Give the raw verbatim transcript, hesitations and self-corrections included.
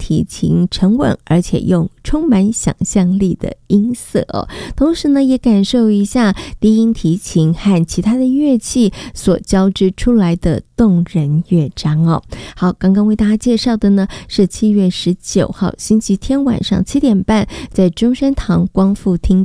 提琴沉稳而且用充满想象力的音色哦，同时呢也感受一下低音提琴和其他的乐器所交织出来的动人乐章哦。好，刚刚为大家介绍的呢是七月十九号星期天晚上七点半在中山堂光复厅